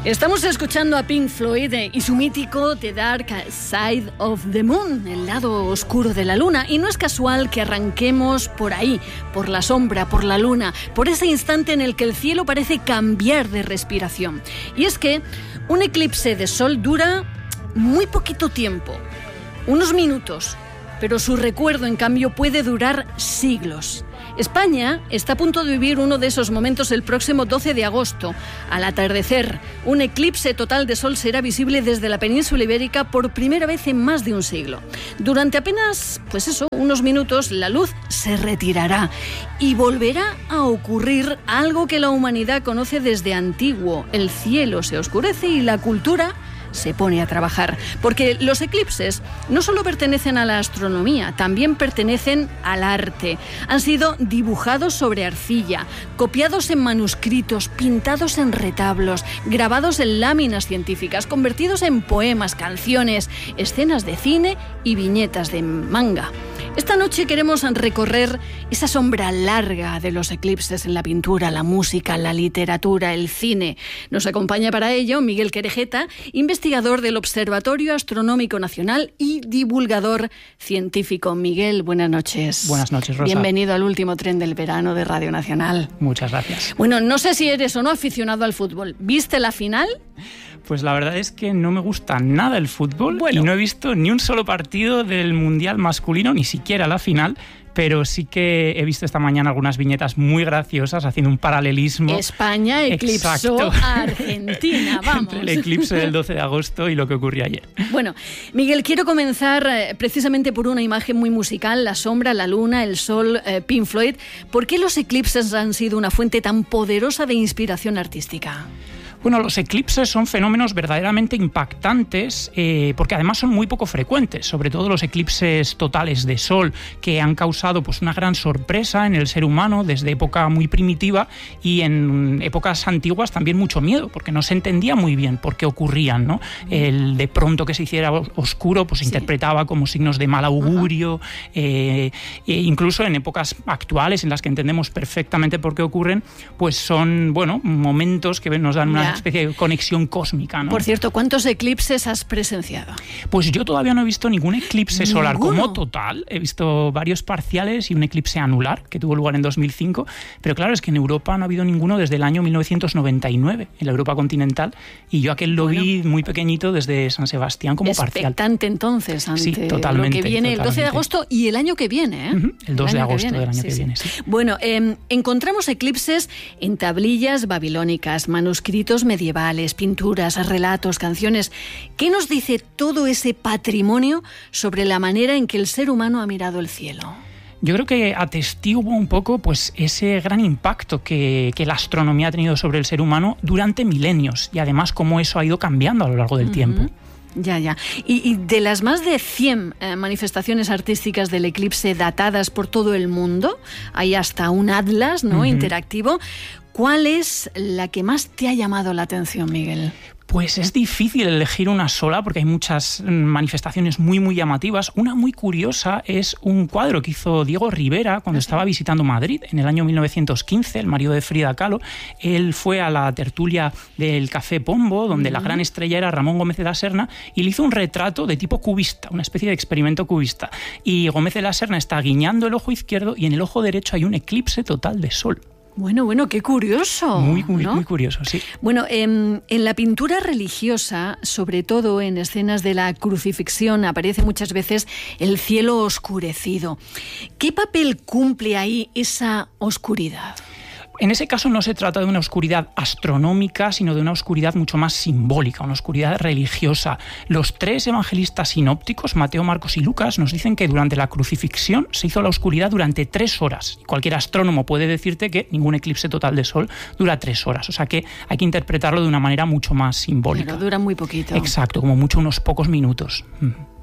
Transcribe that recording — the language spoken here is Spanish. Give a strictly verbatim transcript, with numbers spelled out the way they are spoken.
Estamos escuchando a Pink Floyd y su mítico The Dark Side of the Moon, el lado oscuro de la luna. Y no es casual que arranquemos por ahí, por la sombra, por la luna, por ese instante en el que el cielo parece cambiar de respiración. Y es que un eclipse de sol dura muy poquito tiempo, unos minutos, pero su recuerdo, en cambio, puede durar siglos. España está a punto de vivir uno de esos momentos el próximo doce de agosto. Al atardecer, un eclipse total de sol será visible desde la península ibérica por primera vez en más de un siglo. Durante apenas, pues eso, unos minutos, la luz se retirará y volverá a ocurrir algo que la humanidad conoce desde antiguo. El cielo se oscurece y la cultura se pone a trabajar, porque los eclipses no solo pertenecen a la astronomía, también pertenecen al arte. Han sido dibujados sobre arcilla, copiados en manuscritos, pintados en retablos, grabados en láminas científicas, convertidos en poemas, canciones, escenas de cine y viñetas de manga. Esta noche queremos recorrer esa sombra larga de los eclipses en la pintura, la música, la literatura, el cine. Nos acompaña para ello Miguel Querejeta, investigador del Observatorio Astronómico Nacional y divulgador científico. Miguel, buenas noches. Buenas noches, Rosa. Bienvenido al último tren del verano de Radio Nacional. Muchas gracias. Bueno, no sé si eres o no aficionado al fútbol. ¿Viste la final? Pues la verdad es que no me gusta nada el fútbol, bueno, y no he visto ni un solo partido del Mundial masculino, ni siquiera la final, pero sí que he visto esta mañana algunas viñetas muy graciosas haciendo un paralelismo. España eclipsó Exacto. a Argentina, vamos. Entre el eclipse del doce de agosto y lo que ocurrió ayer. Bueno, Miguel, quiero comenzar eh, precisamente por una imagen muy musical, la sombra, la luna, el sol, eh, Pink Floyd. ¿Por qué los eclipses han sido una fuente tan poderosa de inspiración artística? Bueno, los eclipses son fenómenos verdaderamente impactantes eh, porque además son muy poco frecuentes, sobre todo los eclipses totales de sol, que han causado pues, una gran sorpresa en el ser humano desde época muy primitiva y en épocas antiguas también mucho miedo, porque no se entendía muy bien por qué ocurrían, ¿no? El de pronto que se hiciera oscuro pues se sí. interpretaba como signos de mal augurio, eh, e incluso en épocas actuales en las que entendemos perfectamente por qué ocurren, pues son, bueno, momentos que nos dan una una especie de conexión cósmica, ¿no? Por cierto, ¿cuántos eclipses has presenciado? Pues yo todavía no he visto ningún eclipse ¿Ninguno? solar como total. He visto varios parciales y un eclipse anular que tuvo lugar en dos mil cinco, pero claro, es que en Europa no ha habido ninguno desde el año mil novecientos noventa y nueve, en la Europa continental, y yo aquel lo bueno, vi muy pequeñito desde San Sebastián como parcial. Expectante entonces ante sí, totalmente, lo que viene totalmente. el doce de agosto y el año que viene, ¿eh? Uh-huh, el dos el de agosto del año sí, que sí. viene. Sí. Bueno, eh, encontramos eclipses en tablillas babilónicas, manuscritos medievales, pinturas, relatos, canciones. ¿Qué nos dice todo ese patrimonio sobre la manera en que el ser humano ha mirado el cielo? Yo creo que atestigua un poco pues, ese gran impacto que, que la astronomía ha tenido sobre el ser humano durante milenios y además cómo eso ha ido cambiando a lo largo del uh-huh. tiempo. Ya, ya. Y, y de las más de cien eh, manifestaciones artísticas del eclipse datadas por todo el mundo, hay hasta un atlas, ¿no? Uh-huh. interactivo. ¿Cuál es la que más te ha llamado la atención, Miguel? Pues es difícil elegir una sola porque hay muchas manifestaciones muy, muy llamativas. Una muy curiosa es un cuadro que hizo Diego Rivera cuando estaba visitando Madrid en el año mil novecientos quince, el marido de Frida Kahlo. Él fue a la tertulia del Café Pombo, donde uh-huh. la gran estrella era Ramón Gómez de la Serna, y le hizo un retrato de tipo cubista, una especie de experimento cubista. Y Gómez de la Serna está guiñando el ojo izquierdo y en el ojo derecho hay un eclipse total de sol. Bueno, bueno, qué curioso. Muy, muy, ¿no? muy curioso, sí. Bueno, en, en la pintura religiosa, sobre todo en escenas de la crucifixión, aparece muchas veces el cielo oscurecido. ¿Qué papel cumple ahí esa oscuridad? En ese caso no se trata de una oscuridad astronómica, sino de una oscuridad mucho más simbólica, una oscuridad religiosa. Los tres evangelistas sinópticos, Mateo, Marcos y Lucas, nos dicen que durante la crucifixión se hizo la oscuridad durante tres horas. Cualquier astrónomo puede decirte que ningún eclipse total de sol dura tres horas. O sea que hay que interpretarlo de una manera mucho más simbólica. Pero dura muy poquito. Exacto, como mucho unos pocos minutos.